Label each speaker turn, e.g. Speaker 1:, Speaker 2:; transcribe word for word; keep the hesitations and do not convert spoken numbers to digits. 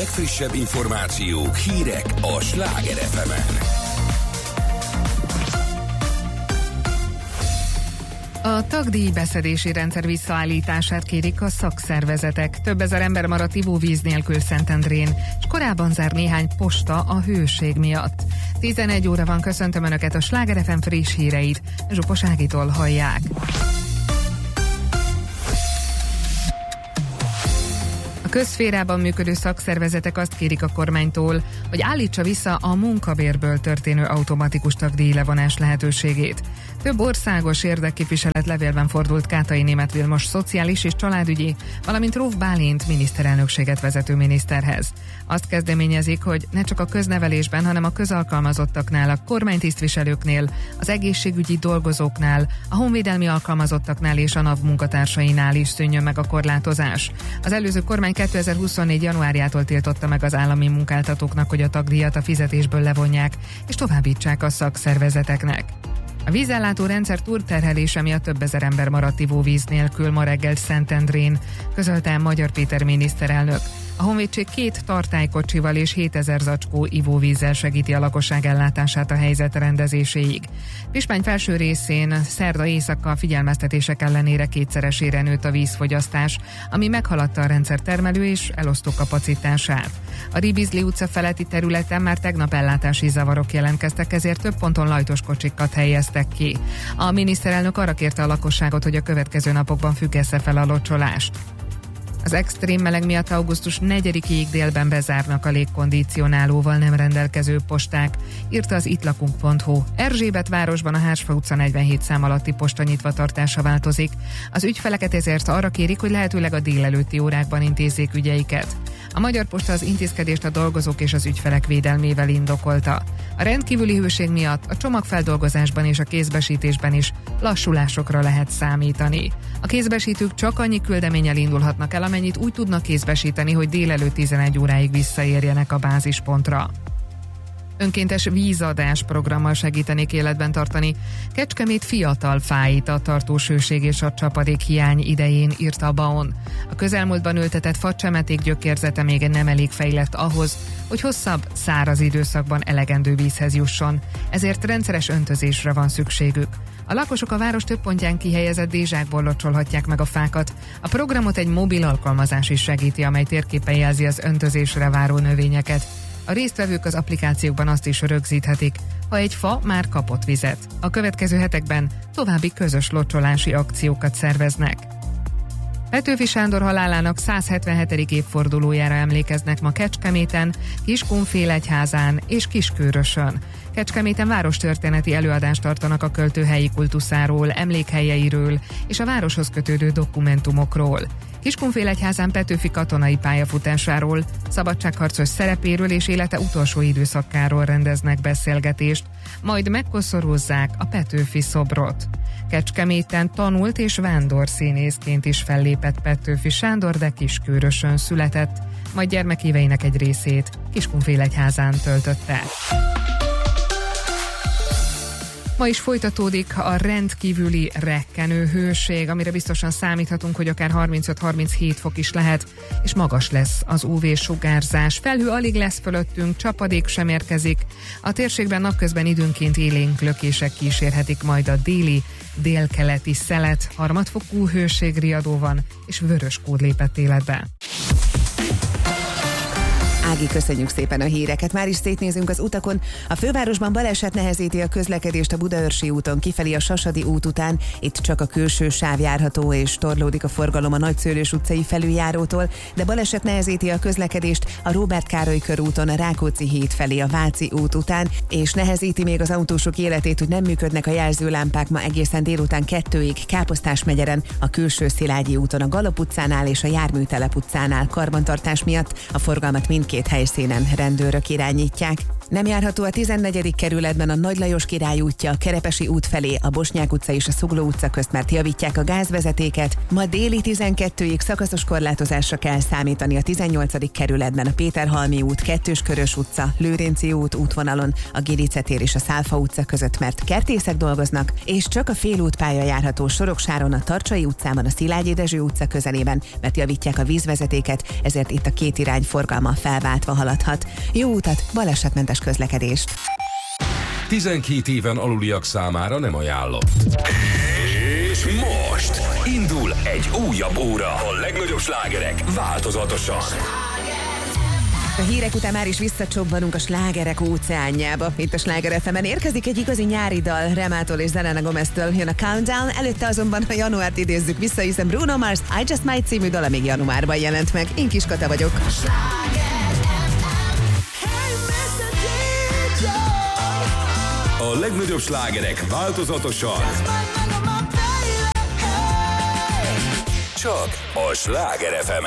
Speaker 1: legfrissebb információk, hírek a Sláger ef emen.
Speaker 2: A tagdíj beszedési rendszer visszaállítását kérik a szakszervezetek. Több ezer ember maradt ivóvíz nélkül Szentendrén, és korábban zár néhány posta a hőség miatt. tizenegy óra van, köszöntöm Önöket, a Sláger ef em friss híreit Zsupos Ágitól hallják. A közszférában működő szakszervezetek azt kérik a kormánytól, hogy állítsa vissza a munkabérből történő automatikus tagdíjlevonás lehetőségét. Több országos érdekképviselet levélben fordult Kátai Németh Vilmos szociális és családügyi, valamint Róf Bálint miniszterelnökséget vezető miniszterhez. Azt kezdeményezik, hogy ne csak a köznevelésben, hanem a közalkalmazottaknál, a kormánytisztviselőknél, az egészségügyi dolgozóknál, a honvédelmi alkalmazottaknál és a NAV munkatársainál is szűnjön meg a korlátozás. Az előző kormány kétezer-huszonnégy januárjától tiltotta meg az állami munkáltatóknak, hogy a tagdíjat a fizetésből levonják és továbbítsák a szakszervezeteknek. A vízellátó rendszer túlterhelése miatt több ezer ember maradt ivóvíz nélkül ma reggel Szentendrén, közölte Magyar Péter miniszterelnök. A honvédség két tartálykocsival és hétezer zacskó ivóvízzel segíti a lakosság ellátását a helyzet rendezéséig. Pispány felső részén szerda éjszakkal figyelmeztetések ellenére kétszeresére nőtt a vízfogyasztás, ami meghaladta a rendszer termelő és elosztó kapacitását. A Ribizli utca feletti területen már tegnap ellátási zavarok jelentkeztek, ezért több ponton lajtos kocsikat helyeztek ki. A miniszterelnök arra kérte a lakosságot, hogy a következő napokban függesse fel a locsolást. Az extrém meleg miatt augusztus negyedikéig délben bezárnak a légkondicionálóval nem rendelkező posták, írta az ittlakunk pont hu. Erzsébetvárosban a Hársfa utca negyvenhét szám alatti posta nyitvatartása változik. Az ügyfeleket ezért arra kérik, hogy lehetőleg a délelőtti órákban intézzék ügyeiket. A Magyar Posta az intézkedést a dolgozók és az ügyfelek védelmével indokolta. A rendkívüli hőség miatt a csomagfeldolgozásban és a kézbesítésben is lassulásokra lehet számítani. A kézbesítők csak annyi küldeménnyel indulhatnak el, amennyit úgy tudnak kézbesíteni, hogy délelőtt tizenegy óráig visszaérjenek a bázispontra. Önkéntes vízadás programmal segítenék életben tartani Kecskemét fiatal fáit a tartós hőség és a csapadék hiány idején, írta a Baon. A közelmúltban ültetett facsemeték gyökérzete még nem elég fejlett ahhoz, hogy hosszabb, száraz időszakban elegendő vízhez jusson, ezért rendszeres öntözésre van szükségük. A lakosok a város több pontján kihelyezett dézsákból locsolhatják meg a fákat. A programot egy mobil alkalmazás is segíti, amely térképen jelzi az öntözésre váró növényeket. A résztvevők az applikációkban azt is rögzíthetik, ha egy fa már kapott vizet. A következő hetekben további közös locsolási akciókat szerveznek. Petőfi Sándor halálának száz hetvenhetedik évfordulójára emlékeznek ma Kecskeméten, Kiskunfélegyházán és Kiskőrösön. Kecskeméten várostörténeti előadást tartanak a költő helyi kultuszáról, emlékhelyeiről és a városhoz kötődő dokumentumokról. Kiskunfélegyházán Petőfi katonai pályafutásáról, szabadságharcos szerepéről és élete utolsó időszakáról rendeznek beszélgetést, majd megkoszorúzzák a Petőfi szobrot. Kecskeméten tanult és vándorszínészként is fellépett Petőfi Sándor, de Kiskőrösön született, majd gyermekéveinek egy részét Kiskunfélegyházán töltötte. Ma is folytatódik a rendkívüli rekkenő hőség, amire biztosan számíthatunk, hogy akár harmincöt-harminchét fok is lehet, és magas lesz az ú vé-sugárzás. Felhő alig lesz fölöttünk, csapadék sem érkezik. A térségben napközben időnként élénk lökések kísérhetik majd a déli, délkeleti szelet, harmadfokú hőségriadó van, és vörös kód lépett életbe.
Speaker 3: Ági, köszönjük szépen a híreket. Már is szétnézünk az utakon. A fővárosban baleset nehezíti a közlekedést a Budaörsi úton kifelé a Sasadi út után. Itt csak a külső sáv járható, és torlódik a forgalom a Nagyszőlős utcai felüljárótól, de baleset nehezíti a közlekedést a Róbert Károly körúton a Rákóczi híd felé a Váci út után, és nehezíti még az autósok életét, hogy nem működnek a jelzőlámpák ma egészen délután kettőig Káposztás megyeren, a külső Szilágyi úton a Galop utcánál és a Járműtelep utcánál karbantartás miatt. A forgalmat mindkét helyszínen rendőrök irányítják. Nem járható a tizennegyedik kerületben a Nagy Lajos Király útja, a Kerepesi út felé, a Bosnyák utca és a Zugló utca közt, mert javítják a gázvezetéket. Ma déli tizenkettőig szakaszos korlátozásra kell számítani a tizennyolcadik kerületben, a Péterhalmi út, Kettőskörös utca, Lőrinci út útvonalon, a Girice tér és a Szálfa utca között, mert kertészek dolgoznak, és csak a félútpálya járható Soroksáron, a Tarcsai utcában, a Szilágyi Dezső utca közelében, mert javítják a vízvezetéket, ezért itt a két irány forgalma felváltva haladhat. Jó utat, balesetmentes közlekedést!
Speaker 1: tizenkét éven aluliak számára nem ajánlott. És most indul egy újabb óra. A legnagyobb slágerek változatosan.
Speaker 3: A hírek után már is visszacsobbanunk a slágerek óceánjába. Itt a Sláger ef emen érkezik egy igazi nyári dal Remától és Selena Gomeztől. Jön a Countdown, előtte azonban a januárt idézzük vissza, hiszen Bruno Mars I Just Might című dala még januárban jelent meg. Én Kis Kata vagyok.
Speaker 1: A legnagyobb slágerek változatosan. Csak a Sláger ef emen.